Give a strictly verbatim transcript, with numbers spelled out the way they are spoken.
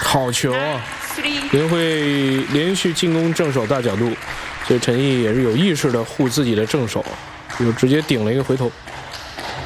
好球啊！林慧连续进攻正手大角度，所以陈毅也是有意识的护自己的正手，就直接顶了一个回头。